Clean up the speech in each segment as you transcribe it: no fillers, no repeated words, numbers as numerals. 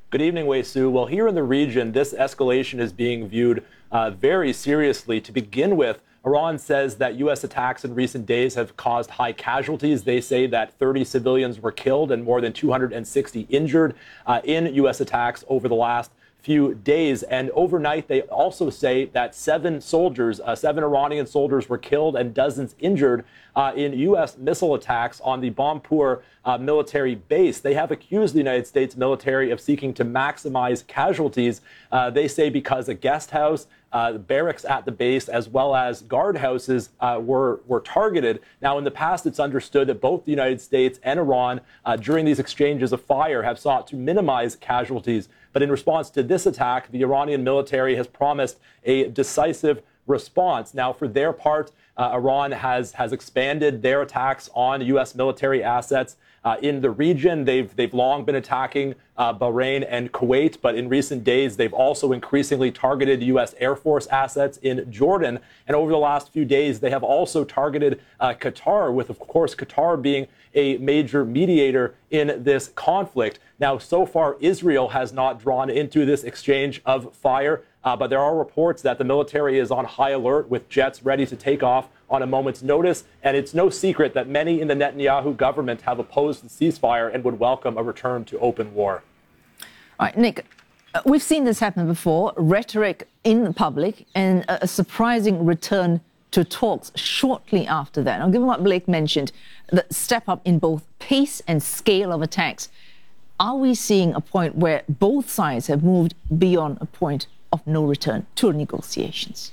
Good evening, Wei Su. Well, here in the region, this escalation is being viewed very seriously. To begin with, Iran says that U.S. attacks in recent days have caused high casualties. They say that 30 civilians were killed and more than 260 injured in U.S. attacks over the last few days. And overnight, they also say that seven Iranian soldiers were killed and dozens injured in U.S. missile attacks on the Bompur military base. They have accused the United States military of seeking to maximize casualties. They say because a guest house, barracks at the base, as well as guardhouses were targeted. Now, in the past, it's understood that both the United States and Iran, during these exchanges of fire, have sought to minimize casualties. But in response to this attack, the Iranian military has promised a decisive response. Now, for their part, Iran has expanded their attacks on U.S. military assets in the region. They've long been attacking Bahrain and Kuwait, but in recent days, they've also increasingly targeted U.S. Air Force assets in Jordan. And over the last few days, they have also targeted Qatar, with, of course, Qatar being a major mediator in this conflict. Now, so far, Israel has not drawn into this exchange of fire, but there are reports that the military is on high alert with jets ready to take off on a moment's notice. And it's no secret that many in the Netanyahu government have opposed the ceasefire and would welcome a return to open war. All right, Nick, we've seen this happen before, rhetoric in the public and a surprising return to talks shortly after that. Now, given what Blake mentioned, the step up in both pace and scale of attacks, are we seeing a point where both sides have moved beyond a point of no return to negotiations?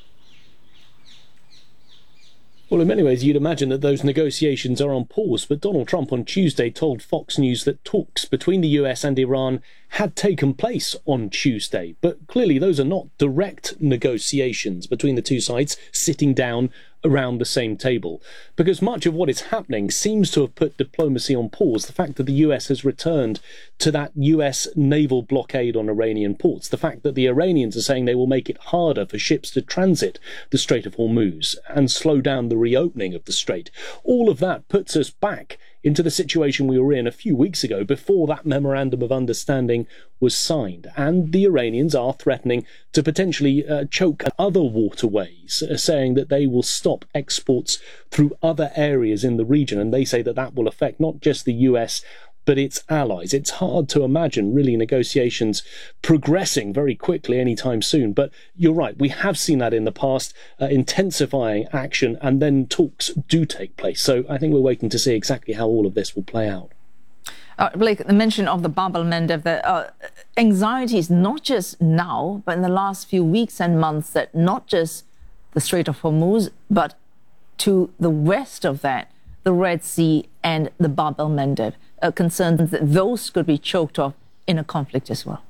Well, in many ways, you'd imagine that those negotiations are on pause, but Donald Trump on Tuesday told Fox News that talks between the US and Iran had taken place on Tuesday. But clearly, those are not direct negotiations between the two sides sitting down around the same table, because much of what is happening seems to have put diplomacy on pause. The fact that the US has returned to that US naval blockade on Iranian ports, the fact that the Iranians are saying they will make it harder for ships to transit the Strait of Hormuz and slow down the reopening of the strait, all of that puts us back into the situation we were in a few weeks ago before that memorandum of understanding was signed. And the Iranians are threatening to potentially choke other waterways, saying that they will stop exports through other areas in the region. And they say that that will affect not just the US, but its allies. It's hard to imagine really negotiations progressing very quickly anytime soon. But you're right, we have seen that in the past, intensifying action, and then talks do take place. So I think we're waiting to see exactly how all of this will play out. Blake, the mention of the Bab el-Mandeb, the anxieties not just now, but in the last few weeks and months, that not just the Strait of Hormuz, but to the west of that, the Red Sea and the Bab el-Mandeb, concerns that those could be choked off in a conflict as well.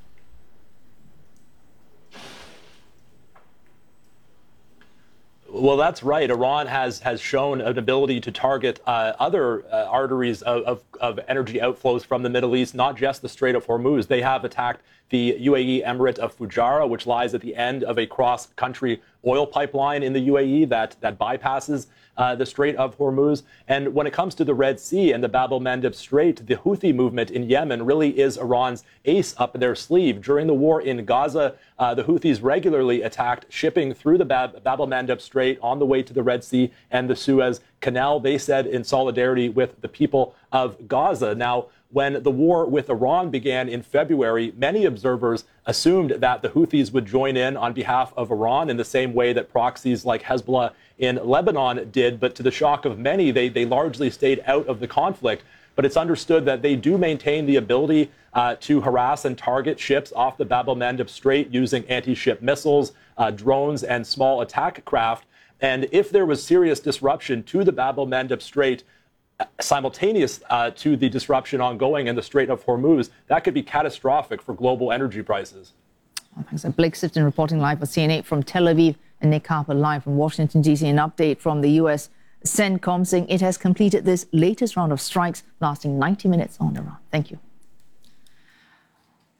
Well, that's right. Iran has shown an ability to target other arteries of energy outflows from the Middle East, not just the Strait of Hormuz. They have attacked the UAE Emirate of Fujairah, which lies at the end of a cross-country oil pipeline in the UAE that bypasses the Strait of Hormuz. And when it comes to the Red Sea and the Bab el-Mandeb Strait, the Houthi movement in Yemen really is Iran's ace up their sleeve. During the war in Gaza, the Houthis regularly attacked shipping through the Bab el-Mandeb Strait on the way to the Red Sea and the Suez Canal, they said, in solidarity with the people of Gaza. Now, when the war with Iran began in February, many observers assumed that the Houthis would join in on behalf of Iran in the same way that proxies like Hezbollah in Lebanon did. But to the shock of many, they largely stayed out of the conflict. But it's understood that they do maintain the ability to harass and target ships off the Bab el-Mandeb Strait using anti-ship missiles, drones, and small attack craft. And if there was serious disruption to the Bab el-Mandeb Strait, simultaneous to the disruption ongoing in the Strait of Hormuz, that could be catastrophic for global energy prices. Thanks. Blake Sifton reporting live for CNN from Tel Aviv, and Nick Harper live from Washington, D.C. An update from the U.S. CENTCOM saying it has completed this latest round of strikes lasting 90 minutes on Iran. Thank you.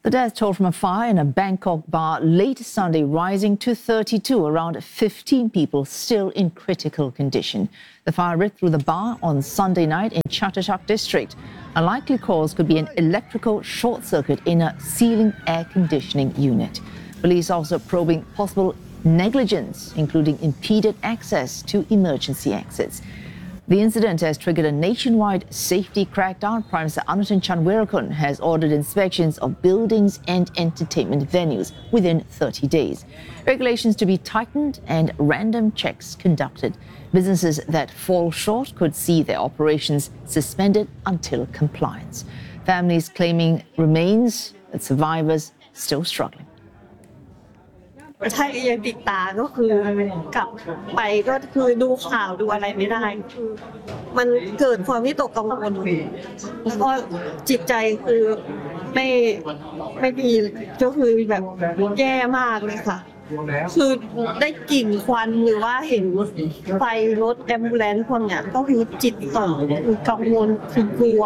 The death toll from a fire in a Bangkok bar late Sunday rising to 32, around 15 people still in critical condition. The fire ripped through the bar on Sunday night in Chatuchak district. A likely cause could be an electrical short circuit in a ceiling air conditioning unit. Police also probing possible negligence, including impeded access to emergency exits. The incident has triggered a nationwide safety crackdown. Prime Minister Anutin Charnvirakul has ordered inspections of buildings and entertainment venues within 30 days. Regulations to be tightened and random checks conducted. Businesses that fall short could see their operations suspended until compliance. Families claiming remains, but survivors still struggling. ถ้ายังติดตาก็คือกลับไปก็คือดูข่าวดูอะไรไม่ได้คือมันเกิดความวิตกกังวลแล้วก็จิตใจคือไม่ดีก็คือแบบแย่มากเลยค่ะคือได้กลิ่นควันหรือว่าเห็นไฟรถแอมบูเลนซ์พวกเนี้ยก็คือจิตตกคือกังวลคือกลัว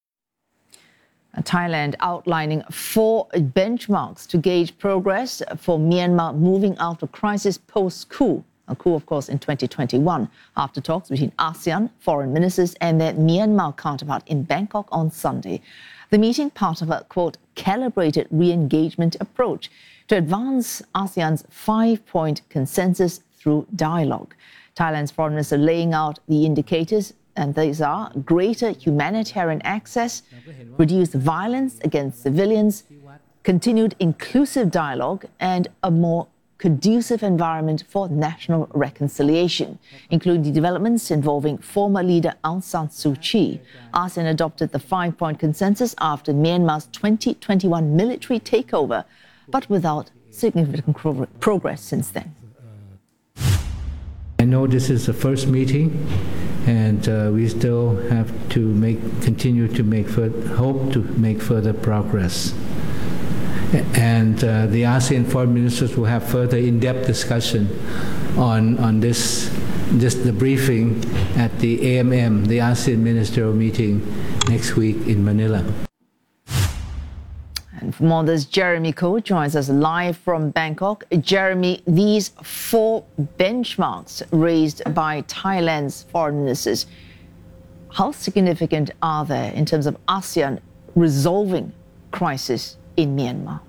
Thailand outlining 4 benchmarks to gauge progress for Myanmar moving out of crisis post-coup. A coup, of course, in 2021, after talks between ASEAN foreign ministers and their Myanmar counterpart in Bangkok on Sunday. The meeting, part of a, quote, calibrated re-engagement approach to advance ASEAN's 5-point consensus through dialogue. Thailand's foreign minister laying out the indicators, and these are greater humanitarian access, reduced violence against civilians, continued inclusive dialogue, and a more conducive environment for national reconciliation, including developments involving former leader Aung San Suu Kyi. ASEAN adopted the 5-point consensus after Myanmar's 2021 military takeover, but without significant progress since then. I know this is the first meeting, and we still have to continue to hope to make further progress. And the ASEAN foreign ministers will have further in-depth discussion on this, just the briefing at the AMM, the ASEAN ministerial meeting next week in Manila. And for more on this, Jeremy Ko joins us live from Bangkok. Jeremy, these 4 benchmarks raised by Thailand's foreign ministers, how significant are they in terms of ASEAN resolving crisis in Myanmar?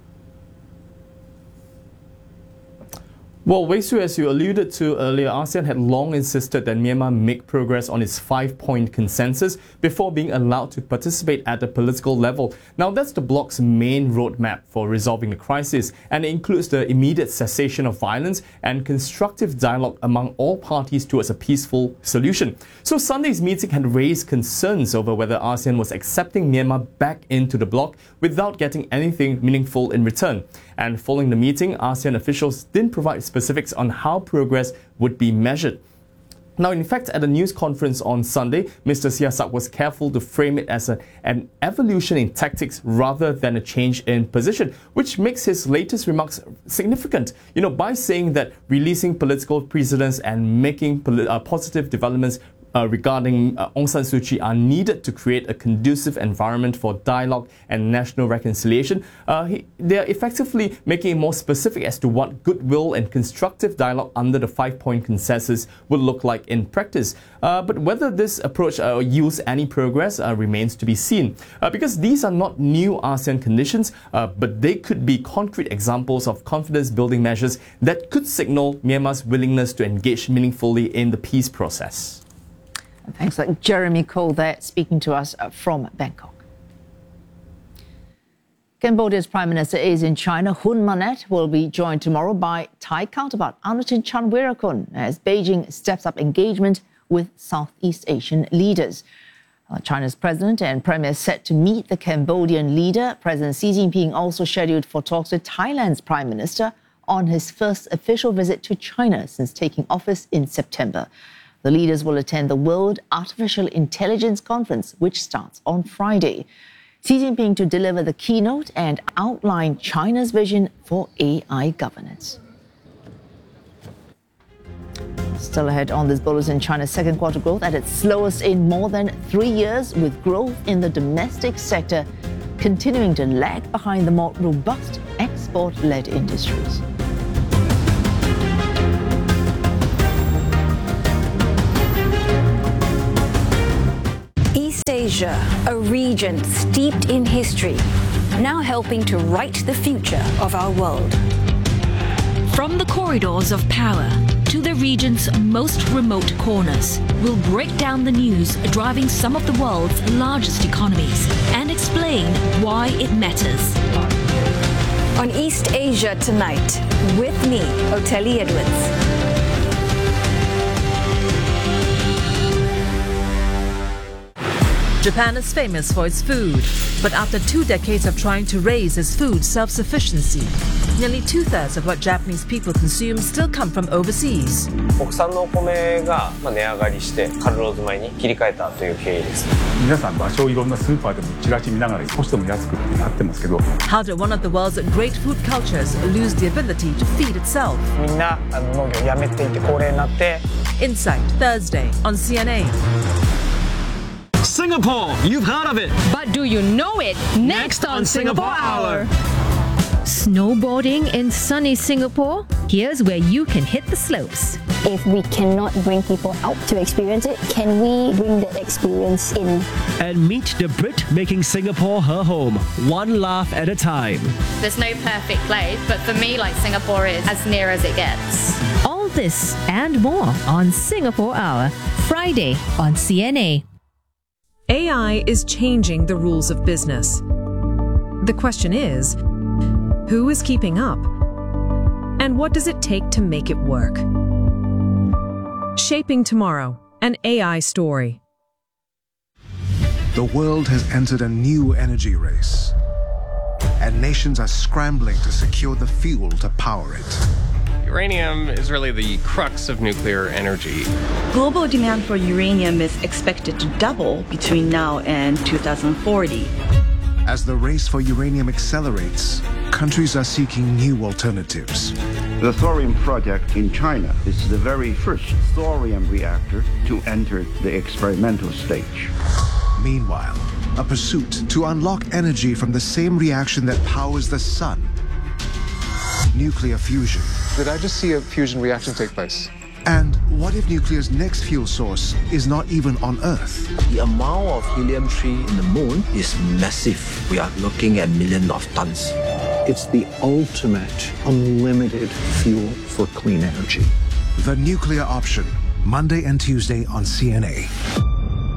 Well, Wei Su, as you alluded to earlier, ASEAN had long insisted that Myanmar make progress on its 5-point consensus before being allowed to participate at the political level. Now, that's the bloc's main roadmap for resolving the crisis, and it includes the immediate cessation of violence and constructive dialogue among all parties towards a peaceful solution. So Sunday's meeting had raised concerns over whether ASEAN was accepting Myanmar back into the bloc without getting anything meaningful in return. And following the meeting, ASEAN officials didn't provide specifics on how progress would be measured. Now, in fact, at a news conference on Sunday, Mr. Sihasak was careful to frame it as an evolution in tactics rather than a change in position, which makes his latest remarks significant, by saying that releasing political precedents and making positive developments regarding Aung San Suu Kyi are needed to create a conducive environment for dialogue and national reconciliation. They are effectively making it more specific as to what goodwill and constructive dialogue under the 5-point consensus would look like in practice. But whether this approach yields any progress remains to be seen. Because these are not new ASEAN conditions, but they could be concrete examples of confidence-building measures that could signal Myanmar's willingness to engage meaningfully in the peace process. Thanks, Jeremy Cole there speaking to us from Bangkok. Cambodia's Prime Minister is in China. Hun Manet will be joined tomorrow by Thai counterpart Anutin Charnvirakul as Beijing steps up engagement with Southeast Asian leaders. China's president and premier set to meet the Cambodian leader. President Xi Jinping also scheduled for talks with Thailand's Prime Minister on his first official visit to China since taking office in September. The leaders will attend the World Artificial Intelligence Conference, which starts on Friday. Xi Jinping to deliver the keynote and outline China's vision for AI governance. Still ahead on this bulletin, China's second quarter growth at its slowest in more than 3 years, with growth in the domestic sector continuing to lag behind the more robust export-led industries. East Asia, a region steeped in history, now helping to write the future of our world. From the corridors of power to the region's most remote corners, we'll break down the news driving some of the world's largest economies and explain why it matters. On East Asia Tonight, with me, Oteli Edwards. Japan is famous for its food, but after 2 decades of trying to raise its food self-sufficiency, nearly 2/3 of what Japanese people consume still come from overseas. 国産のお米が値上がりしてカルローズ米に切り替えたという経緯です。 皆さん場所をいろんなスーパーでもチラシ見ながら少しでも安くってなってますけど。 How did one of the world's great food cultures lose the ability to feed itself? みんな農業をやめていて高齢になって。 Insight, Thursday on CNA. Singapore, you've heard of it. But do you know it? Next on Singapore Hour. Snowboarding in sunny Singapore? Here's where you can hit the slopes. If we cannot bring people out to experience it, can we bring that experience in? And meet the Brit making Singapore her home, one laugh at a time. There's no perfect place, but for me, like, Singapore is as near as it gets. All this and more on Singapore Hour, Friday on CNA. AI is changing the rules of business. The question is, who is keeping up? And what does it take to make it work? Shaping Tomorrow, an AI story. The world has entered a new energy race, and nations are scrambling to secure the fuel to power it. Uranium is really the crux of nuclear energy. Global demand for uranium is expected to double between now and 2040. As the race for uranium accelerates, countries are seeking new alternatives. The thorium project in China is the very first thorium reactor to enter the experimental stage. Meanwhile, a pursuit to unlock energy from the same reaction that powers the sun. Nuclear fusion. Did I just see a fusion reaction take place? And what if nuclear's next fuel source is not even on Earth? The amount of helium-3 in the moon is massive. We are looking at millions of tons. It's the ultimate unlimited fuel for clean energy. The Nuclear Option, Monday and Tuesday on CNA.